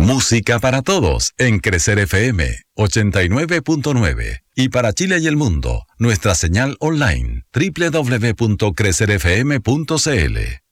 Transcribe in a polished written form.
Música para todos en Crecer FM 89.9 y para Chile y el mundo, nuestra señal online www.crecerfm.cl.